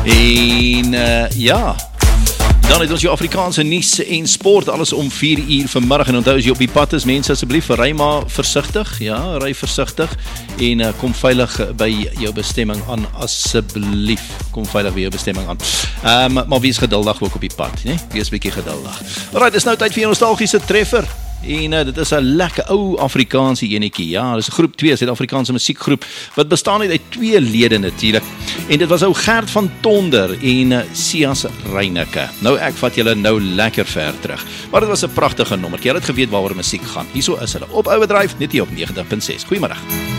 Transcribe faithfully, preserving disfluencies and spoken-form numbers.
En uh, ja, dan het ons jou Afrikaanse nuus en sport, alles om vier uur vanmiddag. En onthou as jy op die pad is, mense asseblief, ry maar versigtig, ja, ry versigtig en uh, kom veilig by jou bestemming aan, asseblief, kom veilig by jou bestemming aan. Um, maar wees geduldig ook op die pad, nee? Wees bietjie geduldig. Alright, dis nou tyd vir 'n nostalgiese treffer. En uh, dit is 'n lekker ou Afrikaanse enetjie. Ja, dis 'n groep twee, Suid-Afrikaanse musiekgroep wat bestaan uit twee lede natuurlik. En dit was ou Gert van Tonder en uh, Sias Reyneke. Nou ek vat julle nou lekker ver terug. Maar dit was 'n pragtige nommertjie. Jy het geweet waaroor musiek gaan. Hierso is hulle op Overdrive net hier op negentig punt ses. Goeiemiddag.